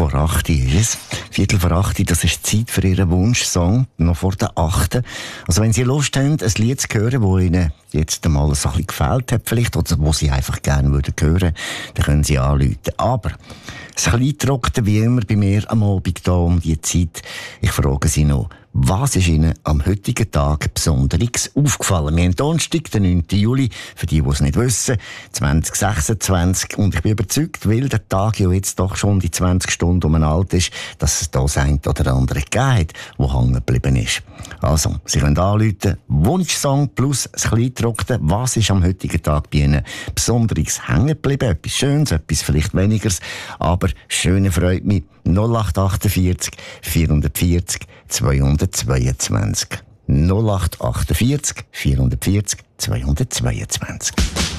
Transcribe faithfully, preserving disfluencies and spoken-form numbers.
vor acht ist es. Viertel vor acht, das ist die Zeit für Ihren Wunschsong, noch vor der achten. Also wenn Sie Lust haben, ein Lied zu hören, das Ihnen jetzt einmal so ein bisschen gefällt hat, vielleicht, oder wo Sie einfach gerne würden hören, dann können Sie anrufen. Aber das Kleintrockte wie immer bei mir am Abend hier um die Zeit. Ich frage Sie noch, was ist Ihnen am heutigen Tag Besonderes aufgefallen? Wir haben Donnerstag, den neunten Juli, für die, die es nicht wissen, zwanzig sechsundzwanzig. Und ich bin überzeugt, weil der Tag ja jetzt doch schon die zwanzig Stunden um alt ist, dass es da das eine oder andere gegeben hat, das hängen geblieben ist. Also, Sie können anrufen, Wunschsong plus das Kleintrockte. Was ist am heutigen Tag bei Ihnen Besonderes hängen geblieben? Etwas Schönes, etwas vielleicht Wenigeres, aber schöne freut mich. null acht achtundvierzig vierhundertvierzig zweihundertzweiundzwanzig. null acht achtundvierzig vierhundertvierzig zweihundertzweiundzwanzig.